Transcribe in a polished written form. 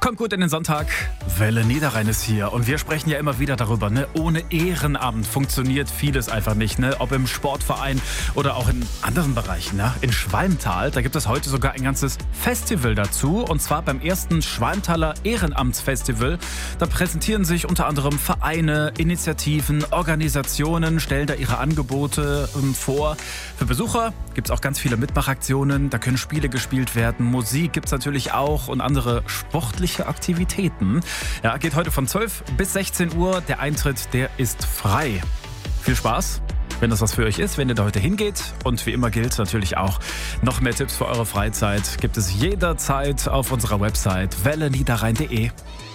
Kommt gut in den Sonntag. Welle Niederrhein ist hier und wir sprechen ja immer wieder darüber, ne? Ohne Ehrenamt funktioniert vieles einfach nicht, ne? Ob im Sportverein oder auch in anderen Bereichen, ne? In Schwalmtal, da gibt es heute sogar ein ganzes Festival dazu, und zwar beim ersten Schwalmtaler Ehrenamtsfestival. Da präsentieren sich unter anderem Vereine, Initiativen, Organisationen, stellen da ihre Angebote vor. Für Besucher gibt es auch ganz viele Mitmachaktionen, da können Spiele gespielt werden, Musik gibt es natürlich auch und andere sportliche Aktivitäten. Ja, geht heute von 12 bis 16 Uhr. Der Eintritt, der ist frei. Viel Spaß, wenn das was für euch ist, wenn ihr da heute hingeht. Und wie immer gilt natürlich auch, noch mehr Tipps für eure Freizeit gibt es jederzeit auf unserer Website welleniederrhein.de.